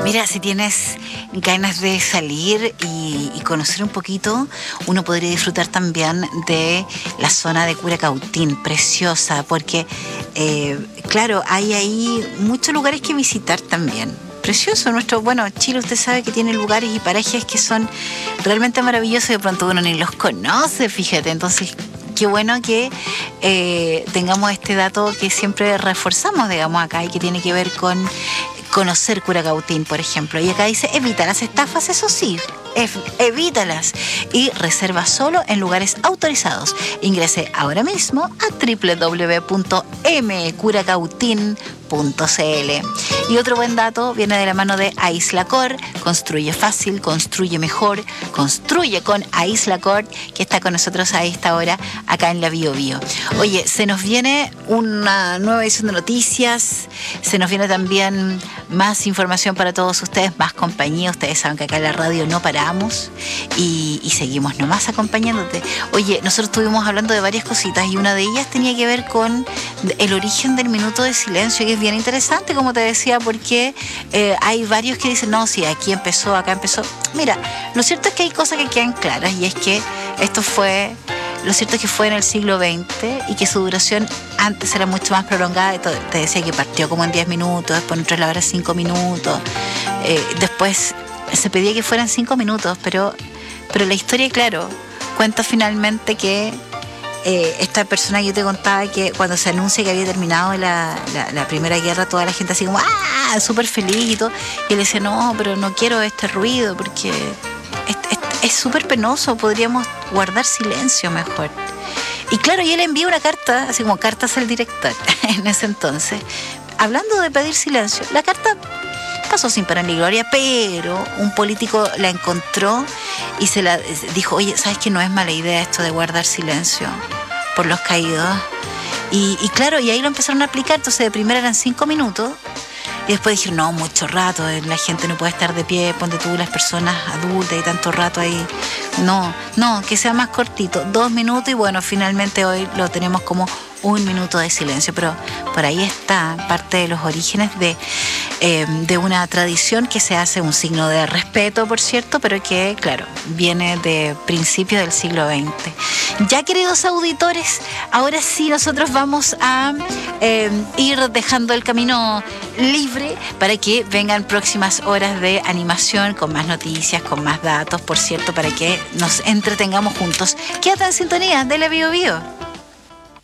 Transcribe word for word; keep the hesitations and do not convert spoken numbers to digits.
Mira, si tienes ganas de salir y, y conocer un poquito, uno podría disfrutar también de la zona de Curacautín, preciosa, porque, eh, claro, hay ahí muchos lugares que visitar también. Precioso, nuestro, bueno, Chile usted sabe que tiene lugares y parajes que son realmente maravillosos y de pronto uno ni los conoce, fíjate, entonces qué bueno que eh, tengamos este dato que siempre reforzamos, digamos, acá y que tiene que ver con conocer Curacautín, por ejemplo. Y acá dice, evita las estafas, eso sí, evítalas y reserva solo en lugares autorizados. Ingrese ahora mismo a doble u doble u doble u punto m curacautín punto c l. Y otro buen dato viene de la mano de Aislacor. Construye fácil, construye mejor, construye con Aislacor, que está con nosotros a esta hora acá en la Bio Bio. Oye, se nos viene una nueva edición de noticias, se nos viene también más información para todos ustedes, más compañía. Ustedes saben que acá en la radio no paramos y, y seguimos nomás acompañándote. Oye, nosotros estuvimos hablando de varias cositas y una de ellas tenía que ver con el origen del minuto de silencio, que es bien interesante, como te decía, porque eh, hay varios que dicen, no, sí, aquí empezó, acá empezó. Mira, lo cierto es que hay cosas que quedan claras y es que esto fue, lo cierto es que fue en el siglo veinte y que su duración antes era mucho más prolongada. Te decía que partió como en diez minutos, después en otras la hora cinco minutos, eh, después se pedía que fueran cinco minutos, pero, pero la historia, claro, cuenta finalmente que Eh, esta persona que yo te contaba, que cuando se anuncia que había terminado la, la, la Primera Guerra, toda la gente así como ¡ah! Súper feliz y todo, y él decía, no, pero no quiero este ruido porque es súper penoso, podríamos guardar silencio mejor. Y claro, y él envía una carta, así como cartas al director en ese entonces, hablando de pedir silencio. La carta pasó sin pena ni gloria, pero un político la encontró y se la dijo, oye, ¿sabes que no es mala idea esto de guardar silencio por los caídos? Y, y claro, y ahí lo empezaron a aplicar. Entonces de primera eran cinco minutos y después dijeron, no, mucho rato, la gente no puede estar de pie, ponte tú, las personas adultas y tanto rato ahí. No, no, que sea más cortito, dos minutos, y bueno, finalmente hoy lo tenemos como un minuto de silencio, pero por ahí está parte de los orígenes de, eh, de una tradición que se hace, un signo de respeto, por cierto, pero que, claro, viene de principios del siglo veinte. Ya, queridos auditores, ahora sí nosotros vamos a eh, ir dejando el camino libre para que vengan próximas horas de animación con más noticias, con más datos, por cierto, para que nos entretengamos juntos. Quédate en sintonía de la Bio Bio.